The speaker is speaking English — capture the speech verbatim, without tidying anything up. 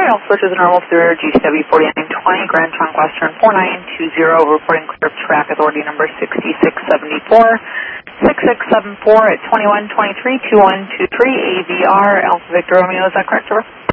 I'll switch as normal through G C W forty-nine twenty, Grand Trunk Western four nine two zero, reporting clear of track authority number sixty-six seventy-four, six six seven four at twenty-one twenty-three, two one two three, A V R, Alpha Victor Romeo, is that correct, sir?